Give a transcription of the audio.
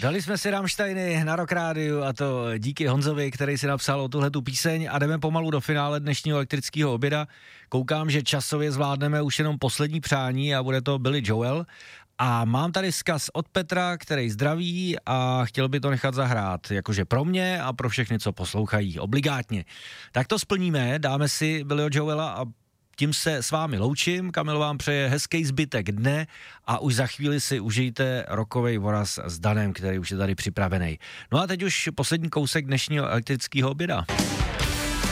Dali jsme si Rammsteiny na Rock Rádiu a to díky Honzovi, který si napsal o tuhletu píseň a jdeme pomalu do finále dnešního elektrického oběda. Koukám, že časově zvládneme už jenom poslední přání a bude to Billy Joel. A mám tady vzkaz od Petra, který zdraví a chtěl by to nechat zahrát, jakože pro mě a pro všechny, co poslouchají, obligátně. Tak to splníme, dáme si Billyho Joela a tím se s vámi loučím. Kamil vám přeje hezký zbytek dne a už za chvíli si užijte rockovej voraz s Danem, který už je tady připravený. No a teď už poslední kousek dnešního elektrického oběda.